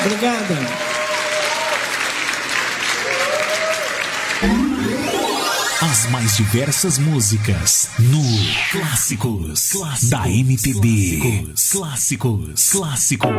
Obrigado. As mais diversas músicas no Clássicos da MPB. Clássicos.